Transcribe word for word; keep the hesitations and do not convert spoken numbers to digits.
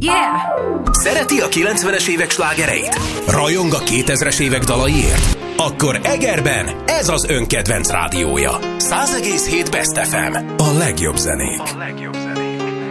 Yeah! Szereti a kilencvenes évek slágereit? Rajong a kétezres évek dalaiért? Akkor Egerben ez az ön kedvenc rádiója. száz egész hét Best ef em. A legjobb zenék. A legjobb zenék.